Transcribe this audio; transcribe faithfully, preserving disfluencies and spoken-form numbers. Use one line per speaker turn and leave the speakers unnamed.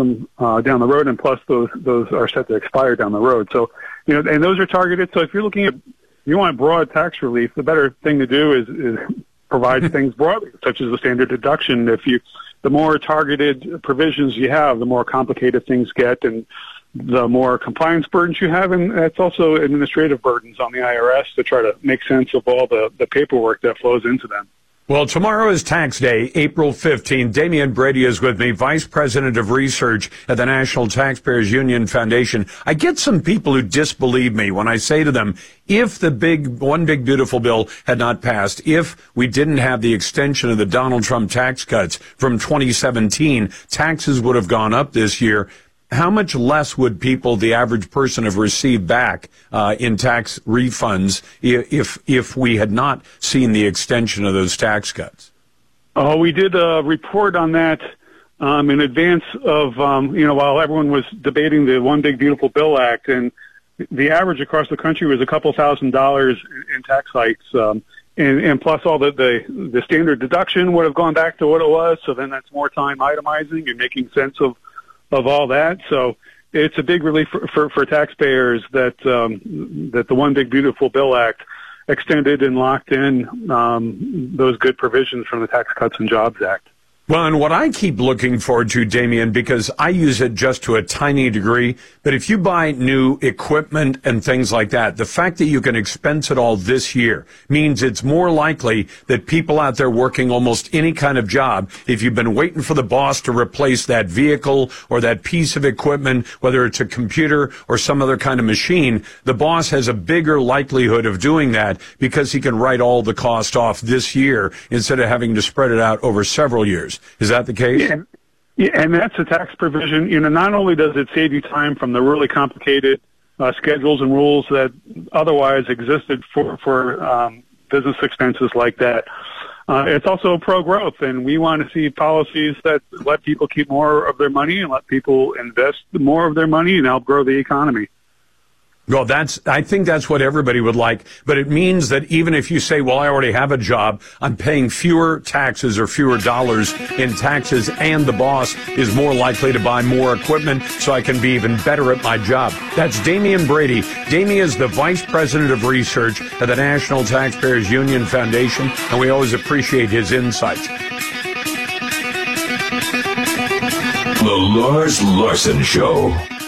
them uh, down the road, and plus those those are set to expire down the road. So, you know, and those are targeted. So if you're looking at, you want broad tax relief, the better thing to do is, is provide things broadly, such as the standard deduction. If you, the more targeted provisions you have, the more complicated things get, and the more compliance burdens you have, and that's also administrative burdens on the I R S to try to make sense of all the, the paperwork that flows into them.
Well, tomorrow is tax day, April fifteenth. Damian Brady is with me, Vice President of Research at the National Taxpayers Union Foundation. I get some people who disbelieve me when I say to them, if the big, one big beautiful bill had not passed, if we didn't have the extension of the Donald Trump tax cuts from twenty seventeen, taxes would have gone up this year. How much less would people, the average person, have received back uh, in tax refunds if if we had not seen the extension of those tax cuts?
Oh, we did a report on that um, in advance of, um, you know, while everyone was debating the One Big Beautiful Bill Act, and the average across the country was a couple thousand dollars in tax hikes, um, and, and plus all the, the, the standard deduction would have gone back to what it was, so then that's more time itemizing and making sense of of all that. So it's a big relief for, for, for taxpayers that um, that the One Big Beautiful Bill Act extended and locked in um, those good provisions from the Tax Cuts and Jobs Act.
Well, and what I keep looking forward to, Damian, because I use it just to a tiny degree, but if you buy new equipment and things like that, the fact that you can expense it all this year means it's more likely that people out there working almost any kind of job, if you've been waiting for the boss to replace that vehicle or that piece of equipment, whether it's a computer or some other kind of machine, the boss has a bigger likelihood of doing that because he can write all the cost off this year instead of having to spread it out over several years. Is that the case?
Yeah, yeah, and that's a tax provision. You know, not only does it save you time from the really complicated uh, schedules and rules that otherwise existed for for um, business expenses like that, uh, it's also pro-growth, and we want to see policies that let people keep more of their money and let people invest more of their money and help grow the economy.
Well, that's, I think that's what everybody would like, but it means that even if you say, well, I already have a job, I'm paying fewer taxes or fewer dollars in taxes, and the boss is more likely to buy more equipment so I can be even better at my job. That's Damian Brady. Damian is the Vice President of Research at the National Taxpayers Union Foundation, and we always appreciate his insights.
The Lars Larson Show.